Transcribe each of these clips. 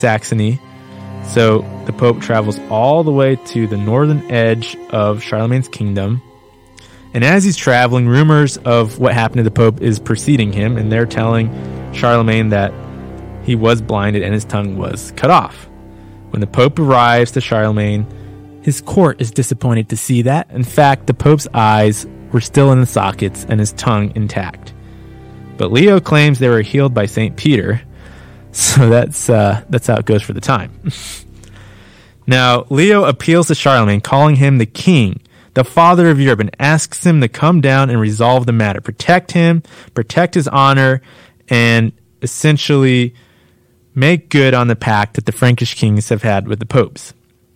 Saxony. So the Pope travels all the way to the northern edge of Charlemagne's kingdom. And as he's traveling, rumors of what happened to the Pope is preceding him, and they're telling Charlemagne that he was blinded and his tongue was cut off. When the Pope arrives to Charlemagne, his court is disappointed to see that. In fact, the Pope's eyes were still in the sockets and his tongue intact. But Leo claims they were healed by St. Peter, so that's how it goes for the time. Now, Leo appeals to Charlemagne, calling him the king, the father of Europe, and asks him to come down and resolve the matter, protect him, protect his honor, and essentially make good on the pact that the Frankish kings have had with the popes.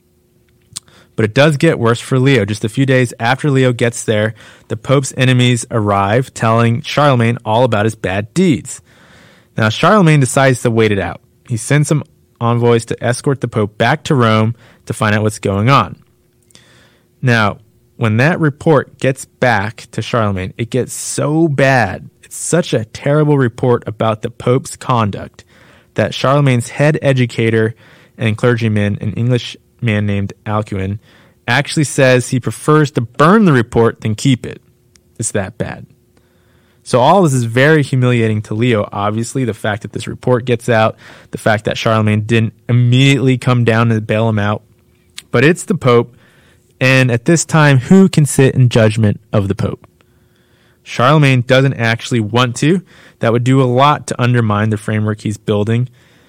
But it does get worse for Leo. Just a few days after Leo gets there, the Pope's enemies arrive, telling Charlemagne all about his bad deeds. Now, Charlemagne decides to wait it out. He sends some envoys to escort the Pope back to Rome to find out what's going on. Now, when that report gets back to Charlemagne, it gets so bad. It's such a terrible report about the Pope's conduct that Charlemagne's head educator and clergyman, an English man named Alcuin, actually says he prefers to burn the report than keep it. It's that bad. So all this is very humiliating to Leo, obviously, the fact that this report gets out, the fact that Charlemagne didn't immediately come down and bail him out. But it's the Pope, and at this time, who can sit in judgment of the Pope? Charlemagne doesn't actually want to. That would do a lot to undermine the framework he's building.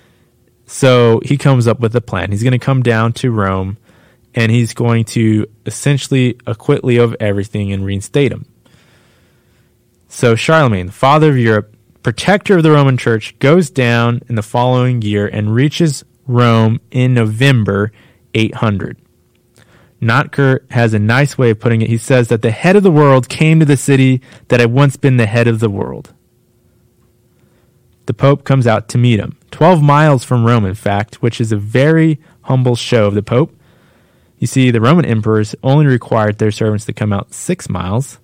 So he comes up with a plan. He's going to come down to Rome, and he's going to essentially acquit Leo of everything and reinstate him. So Charlemagne, the father of Europe, protector of the Roman Church, goes down in the following year and reaches Rome in November 800. Notker has a nice way of putting it. He says that the head of the world came to the city that had once been the head of the world. The Pope comes out to meet him, 12 miles from Rome, in fact, which is a very humble show of the Pope. You see, the Roman emperors only required their servants to come out 6 miles,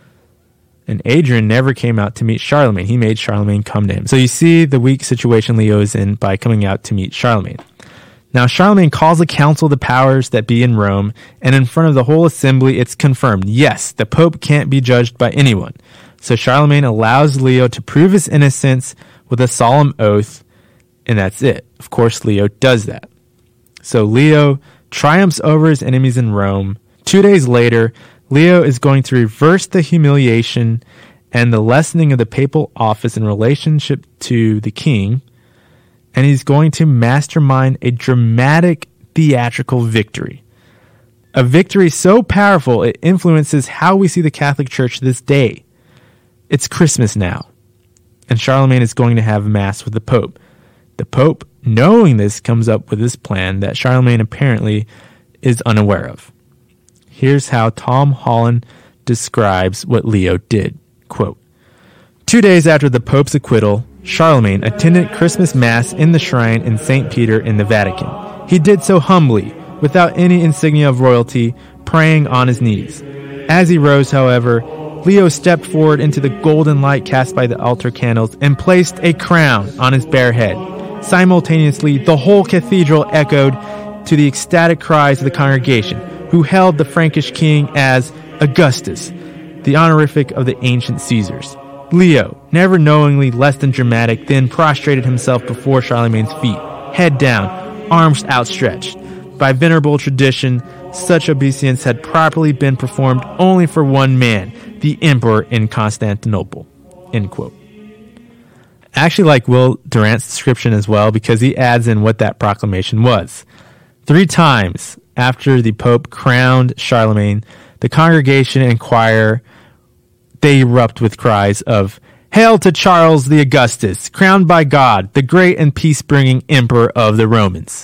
and Adrian never came out to meet Charlemagne. He made Charlemagne come to him. So you see the weak situation Leo is in by coming out to meet Charlemagne. Now, Charlemagne calls a council of the powers that be in Rome, and in front of the whole assembly, it's confirmed, yes, the Pope can't be judged by anyone. So Charlemagne allows Leo to prove his innocence with a solemn oath, and that's it. Of course, Leo does that. So Leo triumphs over his enemies in Rome. 2 days later, Leo is going to reverse the humiliation and the lessening of the papal office in relationship to the king, and he's going to mastermind a dramatic theatrical victory. A victory so powerful it influences how we see the Catholic Church this day. It's Christmas now, and Charlemagne is going to have Mass with the Pope. The Pope, knowing this, comes up with this plan that Charlemagne apparently is unaware of. Here's how Tom Holland describes what Leo did. Quote, 2 days after the Pope's acquittal, Charlemagne attended Christmas Mass in the shrine in St. Peter in the Vatican. He did so humbly, without any insignia of royalty, praying on his knees. As he rose, however, Leo stepped forward into the golden light cast by the altar candles and placed a crown on his bare head. Simultaneously, the whole cathedral echoed to the ecstatic cries of the congregation, who held the Frankish king as Augustus, the honorific of the ancient Caesars. Leo, never knowingly less than dramatic, then prostrated himself before Charlemagne's feet, head down, arms outstretched. By venerable tradition, such obeisance had properly been performed only for one man, the emperor in Constantinople. End quote. I actually like Will Durant's description as well, because he adds in what that proclamation was. 3 times after the Pope crowned Charlemagne, the congregation and choir, they erupt with cries of, "Hail to Charles the Augustus, crowned by God, the great and peace-bringing emperor of the Romans."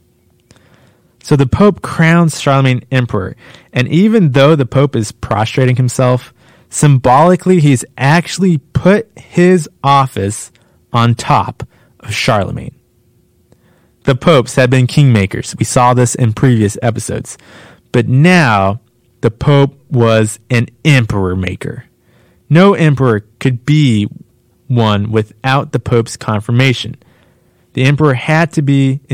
So the Pope crowns Charlemagne emperor, and even though the Pope is prostrating himself, symbolically he's actually put his office on top of Charlemagne. The popes had been kingmakers. We saw this in previous episodes. But now, the Pope was an emperor maker. No emperor could be one without the Pope's confirmation. The emperor had to be